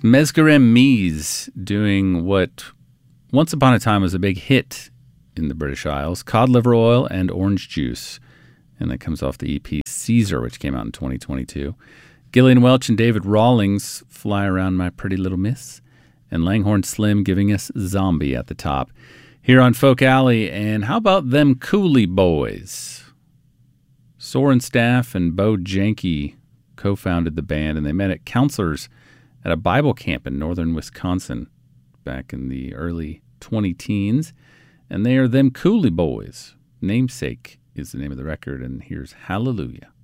Mescarim Mies doing what once upon a time was a big hit in the British Isles, Cod Liver Oil and Orange Juice. And that comes off the EP Caesar, which came out in 2022. Gillian Welch and David Rawlings, Fly Around My Pretty Little Miss. And Langhorne Slim giving us Zombie at the top. Here on Folk Alley, and how about them Cooley Boys? Soren Staff and Bo Janke co-founded the band, and they met at Counselors at a Bible camp in northern Wisconsin back in the early 20-teens. And they are them Cooley Boys. Namesake is the name of the record, and here's Hallelujah.